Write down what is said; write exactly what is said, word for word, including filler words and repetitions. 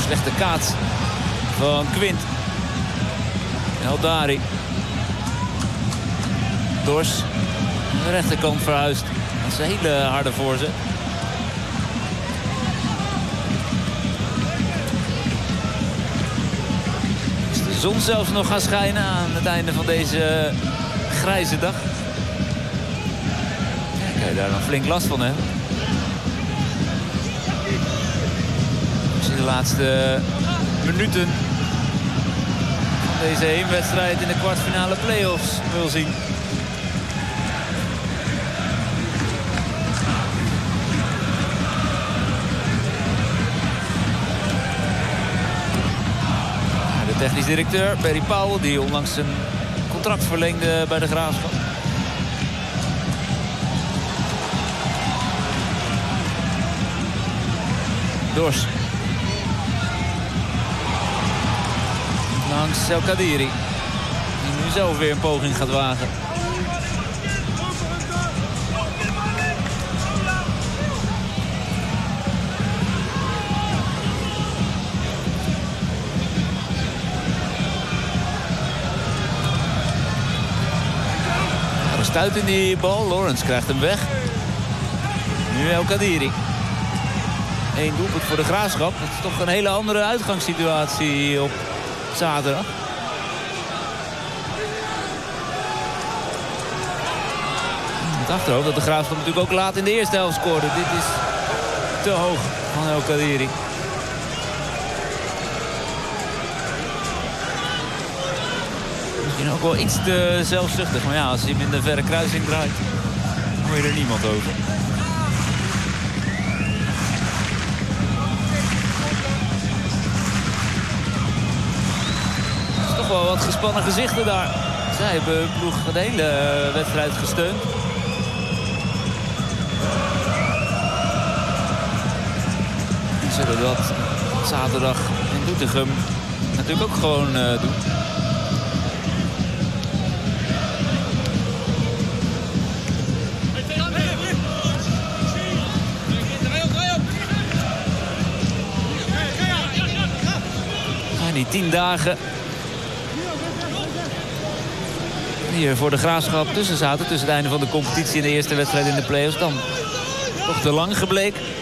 Slechte kaats van Quint. Eldari. Dors. De rechterkant verhuist. Dat is een hele harde voorzet. Is de zon zelfs nog gaan schijnen aan het einde van deze grijze dag. Ja, kan je daar nog flink last van hebben. Als je de laatste minuten van deze heenwedstrijd in de kwartfinale play-offs wil zien. De technisch directeur Barry Powell, die onlangs zijn contract verlengde bij de Graafschap. Dors. Langs El Kadiri. Die nu zelf weer een poging gaat wagen. Stuit in die bal. Lawrence krijgt hem weg. Nu El Kadiri. Eén doelpunt voor de Graafschap. Dat is toch een hele andere uitgangssituatie op zaterdag. Het achterhoofd dat de Graafschap natuurlijk ook laat in de eerste helft scoorde. Dit is te hoog van El Kadiri. Misschien ook wel iets te zelfzuchtig. Maar ja, als hij hem in de verre kruising draait, hoor je er niemand over. Er is toch wel wat gespannen gezichten daar. Zij hebben hun ploeg de hele wedstrijd gesteund. Ze zullen dat zaterdag in Doetinchem natuurlijk ook gewoon uh, doen. Die tien dagen hier voor de Graafschap tussen zaten. Tussen het einde van de competitie en de eerste wedstrijd in de play-offs. Dan toch te lang gebleken.